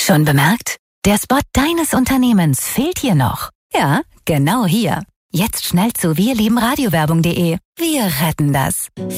Schon bemerkt? Der Spot deines Unternehmens fehlt hier noch. Ja, genau hier. Jetzt schnell zu wirliebenradiowerbung.de. Wir retten das.